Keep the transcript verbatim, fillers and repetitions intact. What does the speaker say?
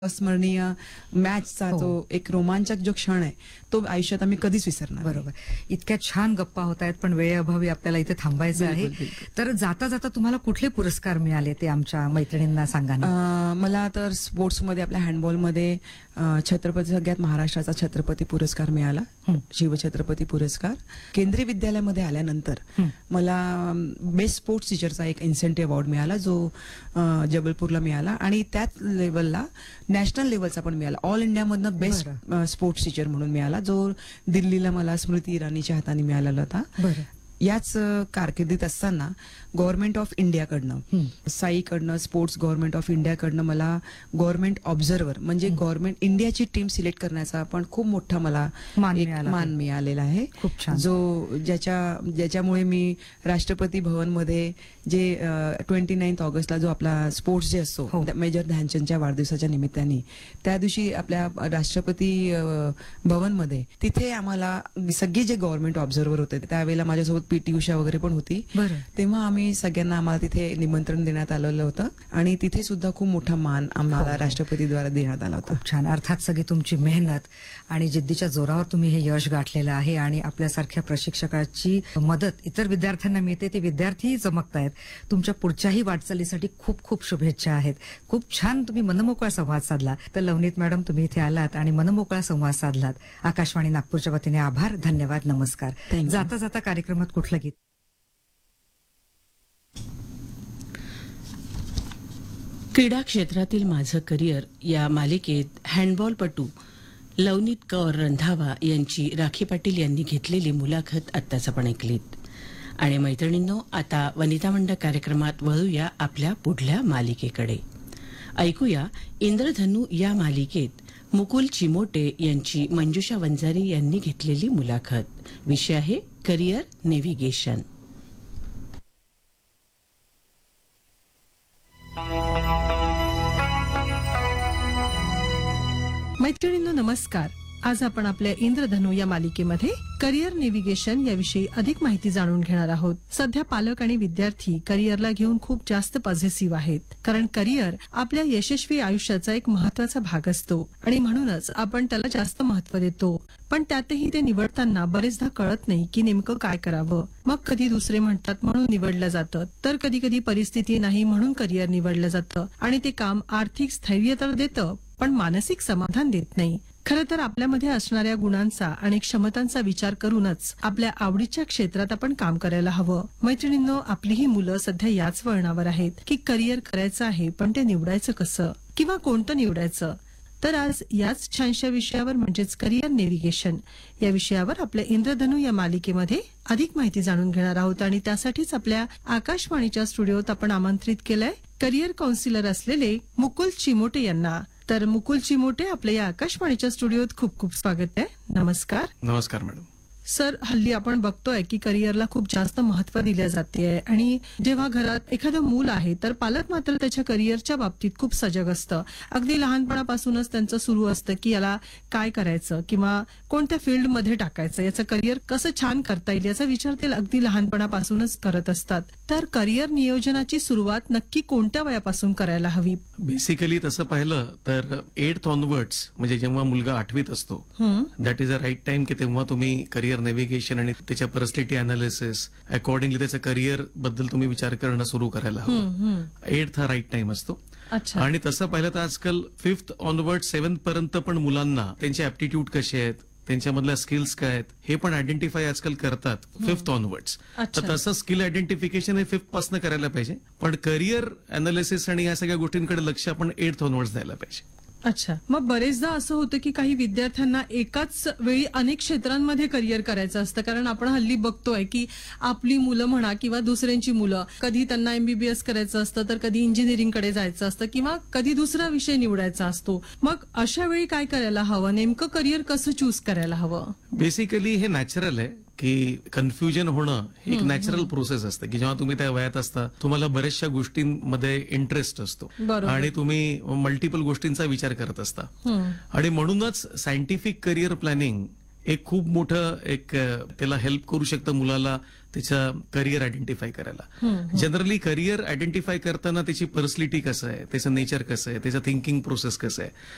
अस्मरणीय मॅचचा हो. तो एक रोमांचक जो क्षण आहे तो आयुष्यात आम्ही कधीच विसरणार नाही. बरोबर. इतक्या छान गप्पा होत आहेत, पण वेळेअभावी आपल्याला इथे थांबायचं आहे. बिलकुल, बिलकुल. तर जाता जाता तुम्हाला कुठले पुरस्कार मिळाले ते आमच्या मैत्रिणींना सांगा ना. अं, मला तर स्पोर्ट्समध्ये आपल्या हँडबॉलमध्ये अं, छत्रपती सगळ्यात महाराष्ट्राचा छत्रपती पुरस्कार मिळाला. हं. शिवछत्रपती पुरस्कार. केंद्रीय विद्यालयामध्ये आल्यानंतर हं. मला बेस्ट स्पोर्ट्स टीचरचा एक इन्सेंटिव्ह अवॉर्ड मिळाला जो अं, जबलपूरला मिळाला आणि त्याच लेवलला नॅशनल लेवलचा पण मिळाला. ऑल इंडियामधनं बेस्ट स्पोर्ट्स टीचर म्हणून मिळाला जो दिल्लीला मला स्मृती इराणीच्या हाताने मिळालेला होता. बरं. याच अ, कारकिर्दीत असताना गव्हर्नमेंट ऑफ इंडियाकडनं हं. साईकडनं स्पोर्ट्स गव्हर्नमेंट ऑफ इंडियाकडनं मला गव्हर्नमेंट ऑब्झर्व्हर म्हणजे गव्हर्नमेंट इंडियाची टीम सिलेक्ट करण्याचा पण खूप मोठा मला मान एक मिळाला मान ते. मिळालेला आहे. खूप छान. जो ज्याच्या ज्याच्यामुळे मी राष्ट्रपती भवनमध्ये जे ट्वेंटी नाईन्थ ऑगस्टला जो आपला स्पोर्ट्स डे असतो हो. मेजर ध्यानचंदच्या वाढदिवसाच्या निमित्ताने त्या दिवशी आपल्या राष्ट्रपती अ, भवनमध्ये तिथे आम्हाला सगळे जे गव्हर्नमेंट ऑब्झर्व्हर होते त्यावेळेला माझ्यासोबत पीटी उषा वगैरे पण होती. बरं. तेव्हा आम्ही सगळ्यांना आम्हाला तिथे निमंत्रण देण्यात आलेलं होतं आणि तिथे सुद्धा खूप मोठा मान आम्हाला हो. राष्ट्रपतीद्वारे देण्यात आला होता. खूप छान. अर्थात सगळी तुमची मेहनत आणि जिद्दीच्या जोरावर तुम्ही हे यश गाठलेलं आहे आणि आपल्यासारख्या प्रशिक्षकाची मदत इतर विद्यार्थ्यांना मिळते. ते विद्यार्थीही चमकतायत. तुमच्या पुढच्याही वाटचालीसाठी खूप खूप शुभेच्छा आहेत. खूप छान तुम्ही मनमोकळा संवाद साधला. तर लवनीत मॅडम तुम्ही इथे आलात आणि मनमोकळा संवाद साधलात. आकाशवाणी नागपूरच्या वतीने आभार, धन्यवाद, नमस्कार. Thank you. जाता जाता कार्यक्रमात कुठलं गीत? क्रीडा क्षेत्रातील माझं करिअर या मालिकेत हँडबॉलपटू लवनीत कौर रंधावा यांची राखी पाटील यांनी घेतलेली मुलाखत आत्ताच आपण ऐकलीत. आणि मैत्रिणींनो, आता वनिता मंडळ कार्यक्रमात वळूया आपल्या पुढल्या मालिकेकडे. ऐकूया इंद्रधनू या मालिकेत मुकुल चिमोटे यांची मंजुषा वंजारी यांनी घेतलेली मुलाखत. विषय आहे करिअर नेव्हिगेशन. मैत्रिणींनो नमस्कार. आज आपण आपल्या इंद्रधनू या मालिकेमध्ये करिअर नेव्हिगेशन याविषयी अधिक माहिती जाणून घेणार आहोत. सध्या पालक आणि विद्यार्थी करिअरला घेऊन खूप जास्त पॉझिटिव्ह आहेत, कारण करिअर आपल्या यशस्वी आयुष्याचा एक महत्वाचा भाग असतो आणि म्हणूनच आपण त्याला जास्त महत्व देतो. पण त्यातही ते निवडताना बरेचदा कळत नाही की नेमकं काय करावं. मग कधी दुसरे म्हणतात म्हणून निवडलं जातं, तर कधी कधी परिस्थिती नाही म्हणून करिअर निवडलं जातं आणि ते काम आर्थिक स्थैर्य तर देतं पण मानसिक समाधान देत नाही. खरं तर आपल्यामध्ये असणाऱ्या गुणांचा आणि क्षमतांचा विचार करूनच आपल्या आवडीच्या क्षेत्रात आपण काम करायला हवं. मैत्रिणींनो, आपली ही मुलं सध्या याच वळणावर आहेत की करिअर करायचं आहे, पण ते निवडायचं कसं किंवा कोणतं निवडायचं. तर आज याच छानशा विषयावर म्हणजेच करिअर नेव्हिगेशन या विषयावर आपल्या इंद्रधनू या मालिकेमध्ये अधिक माहिती जाणून घेणार आहोत आणि त्यासाठीच आपल्या आकाशवाणीच्या स्टुडिओत आपण आमंत्रित केलंय करिअर काउन्सिलर असलेले मुकुल चिमोटे यांना. तर मुकुल चिमोटे, आपल्या या आकाशवाणीच्या स्टुडिओत खूप खूप स्वागत आहे. नमस्कार. नमस्कार मॅडम. सर, हल्ली आपण बघतोय की करिअरला खूप जास्त महत्व दिले जाते आणि जेव्हा घरात एखादं मूल आहे तर पालक मात्र त्याच्या करिअरच्या बाबतीत खूप सजग असतं. अगदी लहानपणापासूनच त्यांचं सुरू असतं की याला काय करायचं किंवा कोणत्या फील्डमध्ये टाकायचं, याचं करिअर कसं छान करता येईल याचा विचार ते अगदी लहानपणापासूनच करत असतात. तर करिअर नियोजनाची सुरुवात नक्की कोणत्या वयापासून करायला हवी? बेसिकली तसं पाहिलं तर एट ऑनवर्ड्स म्हणजे जेव्हा मुलगा आठवीत असतो that is a right time की तेव्हा तुम्ही करिअर नेव्हिगेशन आणि त्याच्या परिस्थिती अनालिसिस अकॉर्डिंगली त्याचं करिअर बद्दल तुम्ही विचार करणं सुरू करायला हवं. एट हा राईट टाइम असतो. अच्छा. आणि तसं पाहिलं तर आजकाल फिफ्थ ऑनवर्ड सेव्हन्थ पर्यंत पण मुलांना त्यांचे ऍप्टिट्यूड कसे आहेत, त्यांच्यामधल्या स्किल्स काय आहेत हे पण आयडेंटिफाय आजकाल करतात फिफ्थ ऑनवर्ड्स. अच्छा. तर तसं स्किल आयडेंटिफिकेशन हे फिफ्थ पासून करायला पाहिजे, पण करिअर अनालिसिस आणि या सगळ्या गोष्टींकडे लक्ष आपण एट ऑनवर्ड्स द्यायला पाहिजे. अच्छा. मग बरेचदा असं होतं की काही विद्यार्थ्यांना एकाच वेळी अनेक क्षेत्रांमध्ये करिअर करायचं असतं, कारण आपण हल्ली बघतोय की आपली मुलं म्हणा किंवा दुसऱ्यांची मुलं कधी त्यांना एमबीबीएस करायचं असतं तर कधी इंजिनिअरिंगकडे जायचं असतं किंवा कधी दुसरा विषय निवडायचा असतो. मग अशा वेळी काय करायला हवं? नेमकं करिअर कसं चूज करायला हवं? बेसिकली हे नॅचरल आहे की कन्फ्युजन होणं ही एक नॅचरल प्रोसेस असते की जेव्हा तुम्ही त्या वयात असता तुम्हाला बऱ्याचशा गोष्टींमध्ये इंटरेस्ट असतो बरोबर. आणि तुम्ही मल्टिपल गोष्टींचा विचार करत असता. आणि म्हणूनच सायंटिफिक करिअर प्लॅनिंग एक खूप मोठं एक अ, त्याला हेल्प करू शकतं मुलाला त्याचं करिअर आयडेंटिफाय करायला. जनरली करिअर आयडेंटिफाय करताना त्याची पर्सनॅलिटी कसं आहे, त्याचं नेचर कसं आहे, त्याचं थिंकिंग प्रोसेस कसं आहे